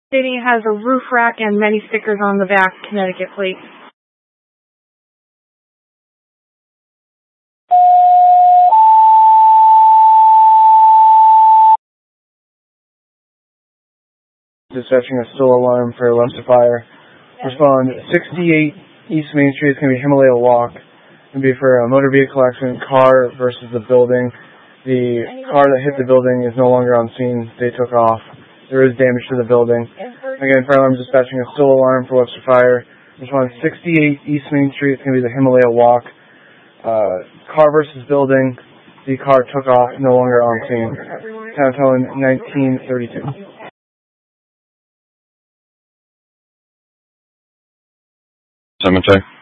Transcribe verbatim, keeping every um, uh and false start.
City has a roof rack and many stickers on the back Connecticut plate. Dispatching a still alarm for a Webster fire. Respond sixty-eight East Main Street. It's going to be Himalaya Walk. It's going to be for a motor vehicle accident, car versus the building. The car that hit the building is no longer on scene. They took off. There is damage to the building. Again, fire alarm dispatching a still alarm for Webster fire. Respond sixty-eight East Main Street. It's going to be the Himalaya Walk. Uh, car versus building. The car took off, no longer on scene. Town tone nineteen thirty-two. Cemetery.